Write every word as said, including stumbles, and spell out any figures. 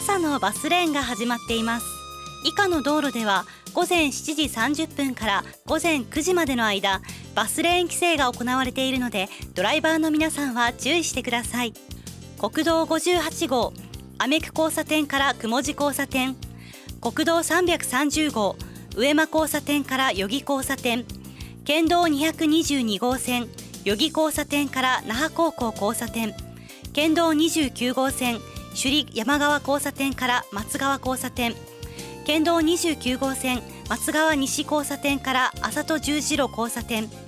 朝のバスレーンが始まっています。以下の道路ではごぜんしちじさんじゅっぷんからごぜんくじまでの間、バスレーン規制が行われているので、ドライバーの皆さんは注意してください。国道ごじゅうはちごう、アメク交差点から雲路交差点、国道さんびゃくさんじゅうごう、上間交差点から余木交差点、県道にひゃくにじゅうにごうせん、余木交差点から那覇高校交差点、県道にじゅうきゅうごうせん、首里山川交差点から松川交差点、県道にじゅうきゅうごうせん、松川西交差点から安里十字路交差点、